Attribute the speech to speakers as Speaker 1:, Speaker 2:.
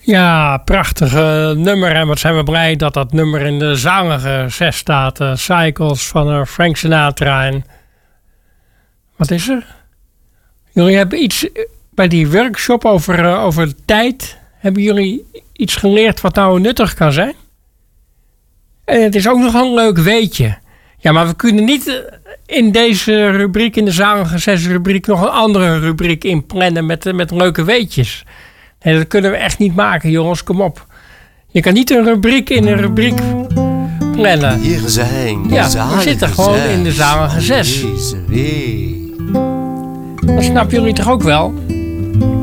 Speaker 1: Ja, prachtig nummer. En wat zijn we blij dat dat nummer in de zalige 6 staat. Cycles van Frank Sinatra. En wat is er? Jullie hebben iets bij die workshop over tijd. Hebben jullie iets geleerd wat nou nuttig kan zijn? En het is ook nog een leuk weetje. Ja, maar we kunnen niet in deze rubriek, in de zalige 6 rubriek, nog een andere rubriek inplannen met leuke weetjes. Nee, dat kunnen we echt niet maken, jongens. Kom op. Je kan niet een rubriek in een rubriek plannen.
Speaker 2: Hier zijn de
Speaker 1: we zitten gewoon in de zalige 6. Dat snappen jullie toch ook wel?